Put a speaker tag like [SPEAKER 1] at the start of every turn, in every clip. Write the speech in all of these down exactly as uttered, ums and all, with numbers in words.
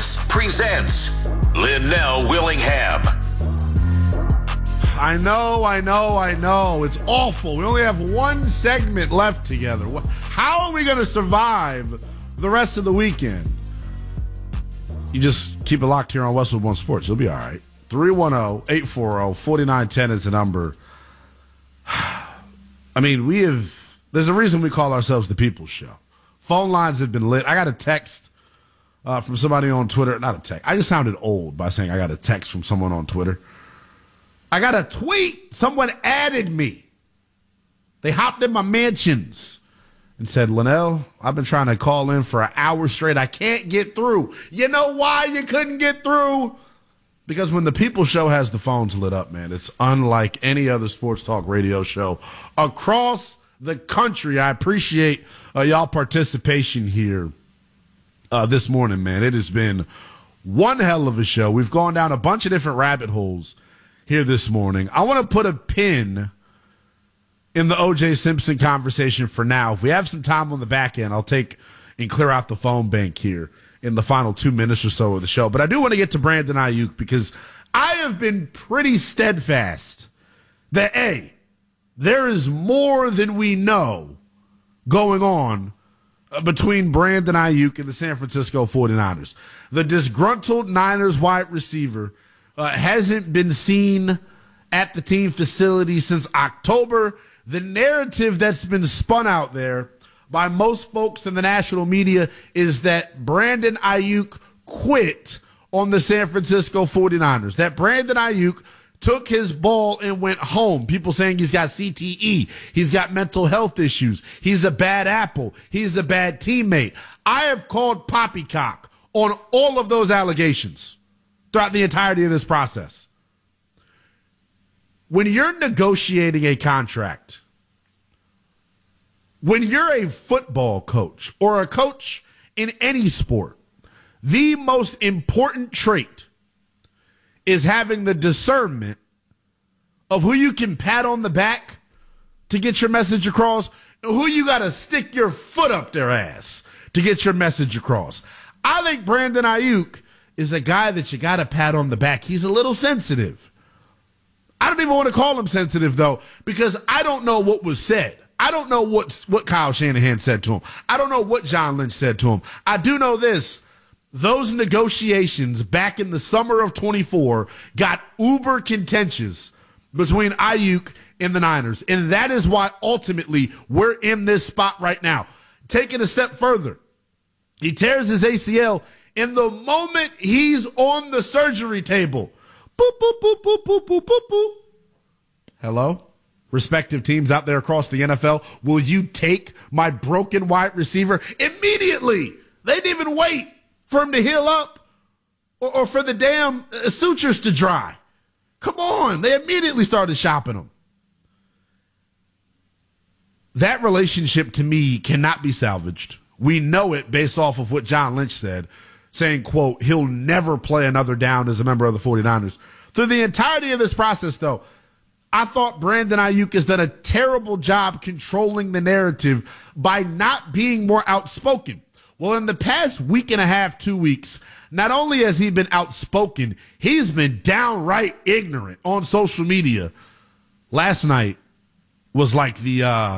[SPEAKER 1] Sports presents Linnell Willingham.
[SPEAKER 2] I know, I know, I know. It's awful. We only have one segment left together. How are we going to survive the rest of the weekend? You just keep it locked here on Westwood One Sports. You'll be all right. three one zero, eight four zero, four nine one zero is the number. I mean, we have, there's a reason we call ourselves the People's Show. Phone lines have been lit. I got a text uh, from somebody on Twitter. Not a text. I just sounded old by saying I got a text from someone on Twitter. I got a tweet. Someone added me. They hopped in my mentions and said, Linnell, I've been trying to call in for an hour straight. I can't get through. You know why you couldn't get through? Because when the People Show has the phones lit up, man, it's unlike any other sports talk radio show across the country. I appreciate uh, y'all participation here uh, this morning, man. It has been one hell of a show. We've gone down a bunch of different rabbit holes here this morning. I want to put a pin in the O J Simpson conversation for now. If we have some time on the back end, I'll take and clear out the phone bank here in the final two minutes or so of the show. But I do want to get to Brandon Aiyuk because I have been pretty steadfast that, A, there is more than we know going on between Brandon Aiyuk and the San Francisco forty-niners. The disgruntled Niners wide receiver Uh, hasn't been seen at the team facility since October. The narrative that's been spun out there by most folks in the national media is that Brandon Aiyuk quit on the San Francisco forty-niners, that Brandon Aiyuk took his ball and went home. People saying he's got C T E, he's got mental health issues, he's a bad apple, he's a bad teammate. I have called poppycock on all of those allegations throughout the entirety of this process. When you're negotiating a contract, when you're a football coach or a coach in any sport, the most important trait is having the discernment of who you can pat on the back to get your message across, and who you got to stick your foot up their ass to get your message across. I think Brandon Aiyuk is a guy that you got to pat on the back. He's a little sensitive. I don't even want to call him sensitive, though, because I don't know what was said. I don't know what, what Kyle Shanahan said to him. I don't know what John Lynch said to him. I do know this. Those negotiations back in the summer of twenty-four got uber contentious between Aiyuk and the Niners, and that is why ultimately we're in this spot right now. Take it a step further. He tears his A C L in the moment he's on the surgery table. Boop, boop, boop, boop, boop, boop, boop, boop. Hello? Respective teams out there across the N F L, will you take my broken wide receiver immediately? They didn't even wait for him to heal up or, or for the damn uh, sutures to dry. Come on. They immediately started shopping him. That relationship, to me, cannot be salvaged. We know it based off of what John Lynch said, saying, quote, he'll never play another down as a member of the forty-niners. Through the entirety of this process, though, I thought Brandon Aiyuk has done a terrible job controlling the narrative by not being more outspoken. Well, in the past week and a half, two weeks, not only has he been outspoken, he's been downright ignorant on social media. Last night was like the, uh,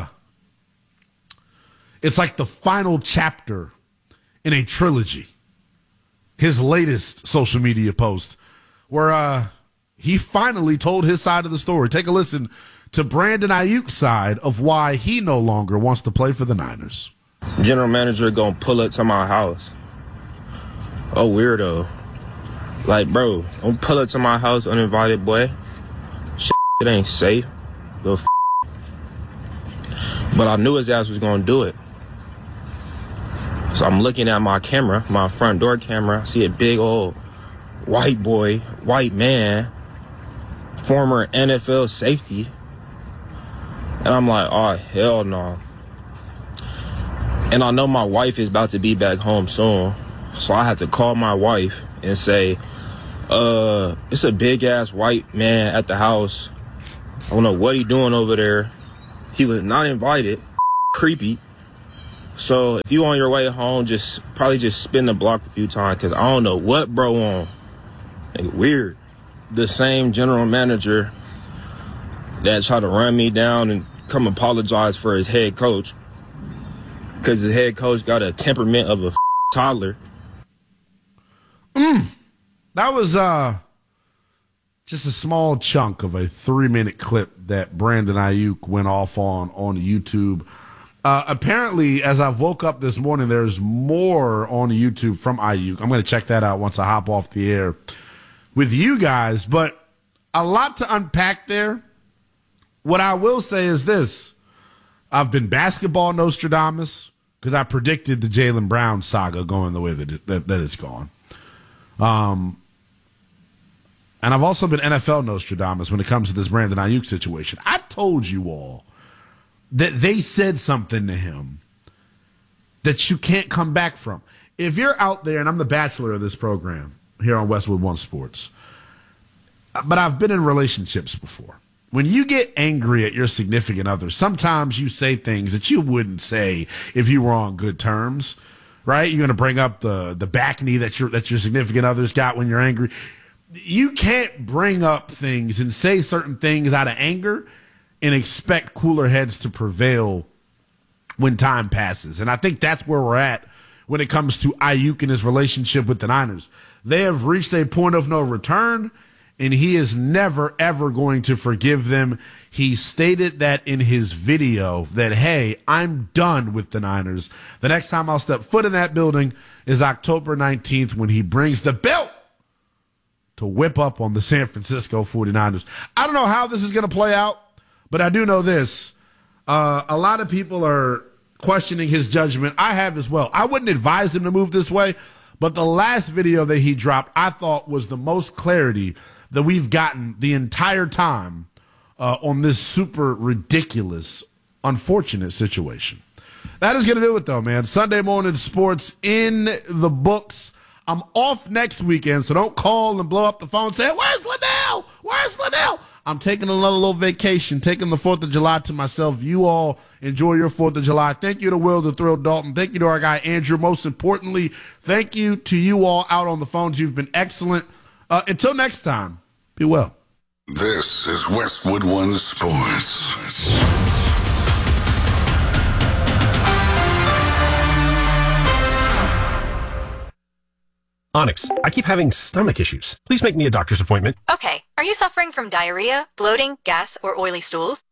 [SPEAKER 2] it's like the final chapter in a trilogy. His latest social media post where uh, he finally told his side of the story. Take a listen to Brandon Aiyuk's side of why he no longer wants to play for the Niners.
[SPEAKER 3] General manager gonna pull up to my house. Oh, weirdo. Like, bro, don't pull up to my house uninvited, boy. Shit, it ain't safe. Little f***. But I knew his ass was gonna do it. So I'm looking at my camera, my front door camera. I see a big old white boy, white man, former N F L safety. And I'm like, oh, hell no. And I know my wife is about to be back home soon. So I had to call my wife and say, uh, it's a big-ass white man at the house. I don't know what he doing over there. He was not invited. Creepy. So if you on your way home, just probably just spin the block a few times because I don't know what bro on. Like, weird. The same general manager that tried to run me down and come apologize for his head coach because his head coach got a temperament of a toddler.
[SPEAKER 2] Mm. That was uh, just a small chunk of a three-minute clip that Brandon Ayuk went off on on YouTube. Uh, apparently, as I woke up this morning, there's more on YouTube from Ayuk. I'm going to check that out once I hop off the air with you guys. But a lot to unpack there. What I will say is this. I've been basketball Nostradamus because I predicted the Jaylen Brown saga going the way that, it, that, that it's gone. Um, and I've also been N F L Nostradamus when it comes to this Brandon Ayuk situation. I told you all that they said something to him that you can't come back from. If you're out there, and I'm the bachelor of this program here on Westwood One Sports, but I've been in relationships before. When you get angry at your significant other, sometimes you say things that you wouldn't say if you were on good terms, right? You're going to bring up the, the back knee that your, that your significant other's got when you're angry. You can't bring up things and say certain things out of anger and expect cooler heads to prevail when time passes. And I think that's where we're at when it comes to Ayuk and his relationship with the Niners. They have reached a point of no return, and he is never, ever going to forgive them. He stated that in his video that, hey, I'm done with the Niners. The next time I'll step foot in that building is October nineteenth when he brings the belt to whip up on the San Francisco forty-niners. I don't know how this is going to play out, but I do know this. Uh, a lot of people are questioning his judgment. I have as well. I wouldn't advise him to move this way, but the last video that he dropped, I thought was the most clarity that we've gotten the entire time uh, on this super ridiculous, unfortunate situation. That is going to do it, though, man. Sunday morning sports in the books. I'm off next weekend, so don't call and blow up the phone and say, where's Liddell? Where's Liddell? I'm taking another little vacation, taking the fourth of July to myself. You all enjoy your fourth of July. Thank you to Will the Thrill Dalton. Thank you to our guy Andrew. Most importantly, thank you to you all out on the phones. You've been excellent. Uh, until next time, be well.
[SPEAKER 1] This is Westwood One Sports.
[SPEAKER 4] Onyx, I keep having stomach issues. Please make me a doctor's appointment.
[SPEAKER 5] Okay. Are you suffering from diarrhea, bloating, gas, or oily stools?